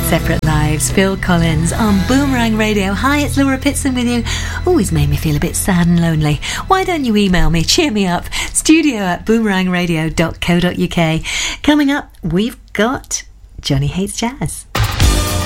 Separate Lives, Phil Collins on Boomerang Radio. Hi, it's Laura Pitson with you. Always made me feel a bit sad and lonely. Why don't you email me, cheer me up, studio@boomerangradio.co.uk. Coming up, we've got Johnny Hates Jazz.